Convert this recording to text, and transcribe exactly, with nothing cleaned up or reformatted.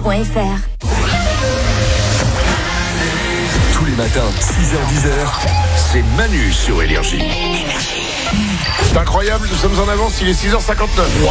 point f r. Tous les matins, six heures dix, c'est Manu sur Énergie. C'est incroyable, nous sommes en avance, il est six heures cinquante-neuf.